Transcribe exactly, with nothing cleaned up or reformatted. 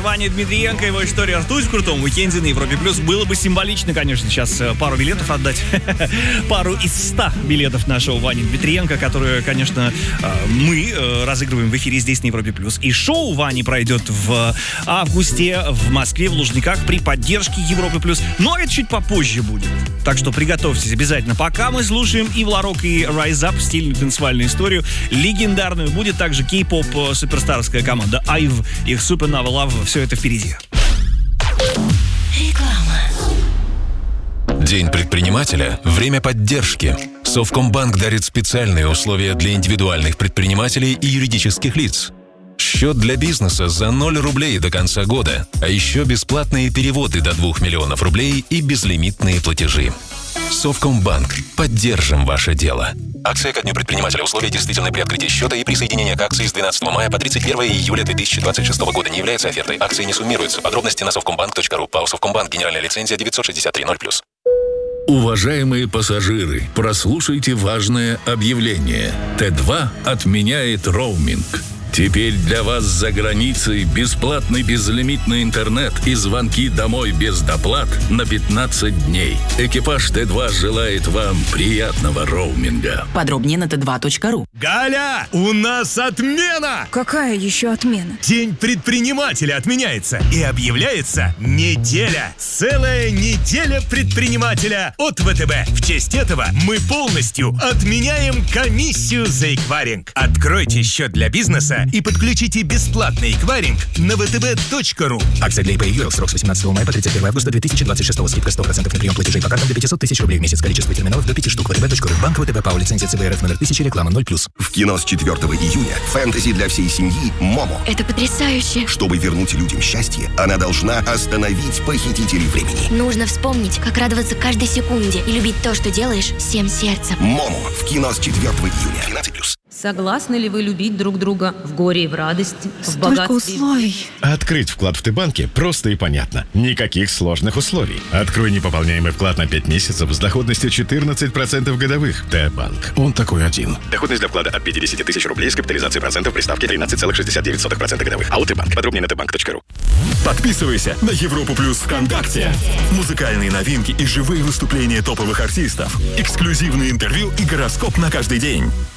Ваня Дмитриенко, его история «Ртуть» в крутом уикенде на Европе Плюс. Было бы символично, конечно, сейчас пару билетов отдать. Пару из ста билетов на шоу Вани Дмитриенко, которые, конечно, мы разыгрываем в эфире здесь на Европе Плюс. И шоу Вани пройдет в августе в Москве, в Лужниках, при поддержке Европы Плюс. Но это чуть попозже будет. Так что приготовьтесь обязательно. Пока мы слушаем и Вларок, и Rise Up, стильную танцевальную историю, легендарную. Будет также кей-поп суперстарская команда Айв, их Supernova Love. Все это впереди. Реклама. День предпринимателя – время поддержки. Совкомбанк дарит специальные условия для индивидуальных предпринимателей и юридических лиц. Счет для бизнеса за ноль рублей до конца года, а еще бесплатные переводы до двух миллионов рублей и безлимитные платежи. Совкомбанк. Поддержим ваше дело. Акция ко дню предпринимателя. Условия действительны при открытии счета и присоединение к акции с двенадцатого мая по тридцать первое июля две тысячи двадцать шестого года не является офертой. Акции не суммируются. Подробности на совкомбанк точка ру. ПАО «Совкомбанк». Генеральная лицензия девятьсот шестьдесят три ноль плюс. Уважаемые пассажиры, прослушайте важное объявление. Тэ два отменяет роуминг. Теперь для вас за границей бесплатный безлимитный интернет и звонки домой без доплат на пятнадцать дней. Экипаж Тэ два желает вам приятного роуминга. Подробнее на тэ два точка ру. Галя, у нас отмена! Какая еще отмена? День предпринимателя отменяется и объявляется неделя. Целая неделя предпринимателя от вэ тэ бэ. В честь этого мы полностью отменяем комиссию за эквайринг. Откройте счет для бизнеса и подключите бесплатный эквайринг на вэ тэ бэ точка ру. Акция для ай пи ю эл. Срок с восемнадцатого мая по тридцать первое августа две тысячи двадцать шестого. Скидка сто процентов на прием платежей по картам до пятьсот тысяч рублей в месяц. Количество терминалов до пяти штук. вэ тэ бэ точка ру. Банк вэ тэ бэ ПАО. Лицензия цэ бэ эр эф номер тысяча. Реклама ноль плюс. В кино с четвёртого июня фэнтези для всей семьи «Момо». Это потрясающе. Чтобы вернуть людям счастье, она должна остановить похитителей времени. Нужно вспомнить, как радоваться каждой секунде и любить то, что делаешь, всем сердцем. «Момо» в кино с четвёртого июня. двенадцать плюс. Согласны ли вы любить друг друга в горе и в радости, в Столько богатстве? условий. Открыть вклад в Т-банке просто и понятно. Никаких сложных условий. Открой непополняемый вклад на пять месяцев с доходностью четырнадцать процентов годовых. Т-банк. Он такой один. Доходность для вклада от пятидесяти тысяч рублей с капитализацией процентов при ставке тринадцать целых шестьдесят девять сотых процента годовых. А у Т-банк. Подробнее на тэ банк точка ру. Подписывайся на Европу Плюс ВКонтакте. Музыкальные новинки и живые выступления топовых артистов. Эксклюзивные интервью и гороскоп на каждый день.